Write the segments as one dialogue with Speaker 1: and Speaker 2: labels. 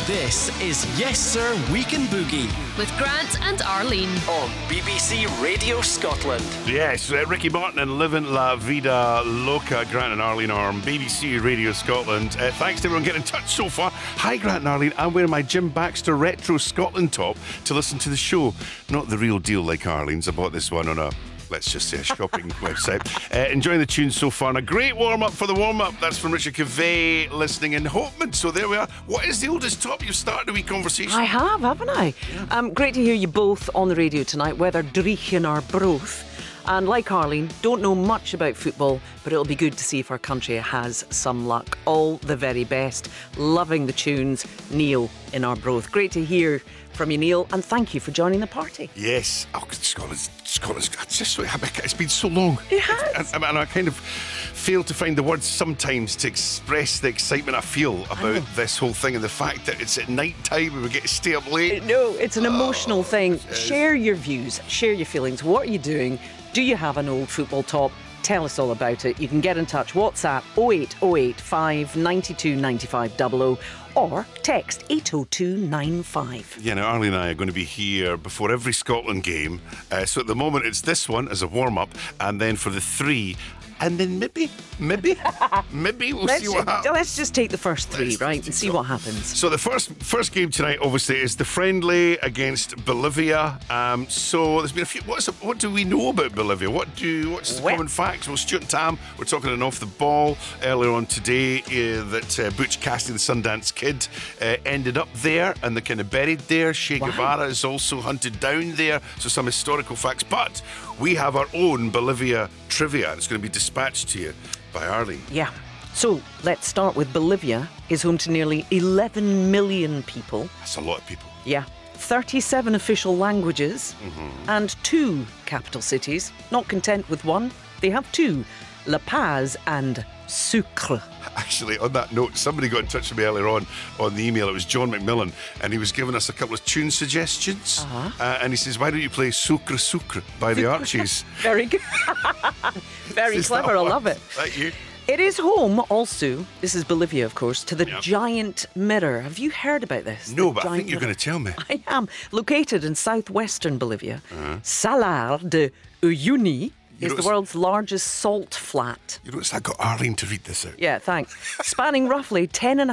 Speaker 1: This is Yes Sir Weekend Boogie
Speaker 2: with Grant and Arlene
Speaker 1: on BBC Radio Scotland.
Speaker 3: Yes, Ricky Martin and Livin' La Vida Loca. Grant and Arlene are on BBC Radio Scotland. Thanks to everyone getting in touch so far. Hi Grant and Arlene, I'm wearing my Jim Baxter Retro Scotland top to listen to the show. Not the real deal like Arlene's. I bought this one on a, let's just say, a shopping website. Enjoying the tunes so far, and a great warm-up for the warm-up. That's from Richard Cavey, listening in Hopeman. So there we are. What is the oldest top you've started a wee conversation?
Speaker 4: I have, haven't I? Yeah. Great to hear you both on the radio tonight, whether Dríchan or Broth. And like Arlene, don't know much about football, but it'll be good to see if our country has some luck. All the very best. Loving the tunes. Neil in Arbroath. Great to hear from you, Neil, and thank you for joining the party.
Speaker 3: Yes. Oh, Scotland's just so, it's been so long.
Speaker 4: It has.
Speaker 3: And I kind of fail to find the words sometimes to express the excitement I feel about this whole thing, and the fact that it's at night time and we get to stay up late.
Speaker 4: No, it's an emotional thing. Share your views, share your feelings. What are you doing? Do you have an old football top? Tell us all about it. You can get in touch. WhatsApp 08085 92 95 00 or text 80295.
Speaker 3: Yeah, now Arlie and I are going to be here before every Scotland game. So at the moment it's this one as a warm-up, and then for the three, and then maybe we'll see what happens.
Speaker 4: Let's just take the first three, right, and see what happens.
Speaker 3: So the first game tonight, obviously, is the friendly against Bolivia. So there's been a few. What do we know about Bolivia? What's the common facts? Well, Stuart and Tam were talking an off the ball earlier on today that Butch Cassidy, the Sundance Kid, ended up there and they're kind of buried there. Che Guevara is also hunted down there. So some historical facts, but we have our own Bolivia trivia. It's going to be dispatched to you by Arlene.
Speaker 4: Yeah. So let's start with Bolivia. Is home to nearly 11 million people.
Speaker 3: That's a lot of people.
Speaker 4: Yeah. 37 official languages and 2 capital cities. Not content with one, they have 2. La Paz and Sucre.
Speaker 3: Actually, on that note, somebody got in touch with me earlier on the email. It was John McMillan, and he was giving us a couple of tune suggestions. And he says, why don't you play Sucre Sucre by the Archies?
Speaker 4: Very good. Very clever, I love it.
Speaker 3: Thank you.
Speaker 4: It is home also, this is Bolivia of course, to the Giant Mirror. Have you heard about this?
Speaker 3: No, but I think you're going to tell me.
Speaker 4: I am. Located in southwestern Bolivia, Salar de Uyuni is the world's largest salt flat.
Speaker 3: You notice I got Arlene to read this out.
Speaker 4: Yeah, thanks. Spanning roughly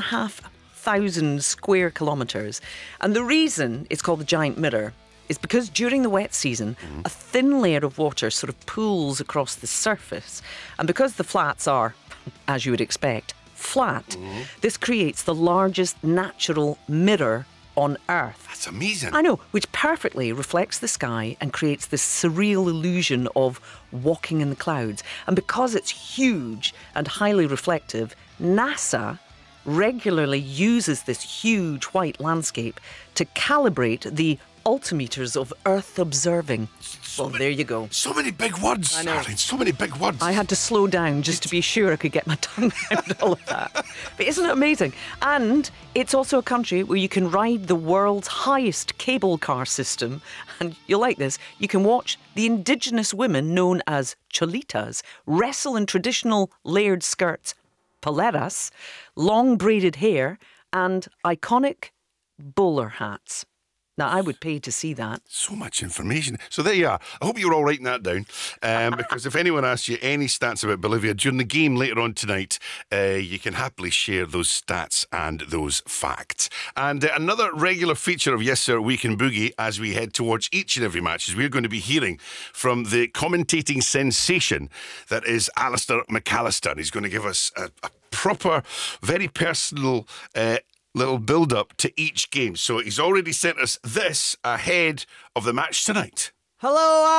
Speaker 4: 10,500 square kilometres. And the reason it's called the Giant Mirror is because during the wet season, a thin layer of water sort of pools across the surface. And because the flats are, as you would expect, flat, this creates the largest natural mirror on Earth.
Speaker 3: That's amazing.
Speaker 4: I know, which perfectly reflects the sky and creates this surreal illusion of walking in the clouds. And because it's huge and highly reflective, NASA regularly uses this huge white landscape to calibrate the altimeters of Earth observing. Well, there you go.
Speaker 3: So many big words, Arlene, so many big words.
Speaker 4: I had to slow down just to be sure I could get my tongue around all of that. But isn't it amazing? And it's also a country where you can ride the world's highest cable car system. And you'll like this. You can watch the indigenous women known as cholitas wrestle in traditional layered skirts, poleras, long braided hair, and iconic bowler hats. Now, I would pay to see that.
Speaker 3: So much information. So there you are. I hope you're all writing that down. Because if anyone asks you any stats about Bolivia during the game later on tonight, you can happily share those stats and those facts. And another regular feature of Yes Sir Weekend Boogie as we head towards each and every match is we're going to be hearing from the commentating sensation that is Alistair McAllister. And he's going to give us a proper, very personal little build-up to each game. So he's already sent us this ahead of the match tonight.
Speaker 5: Hello,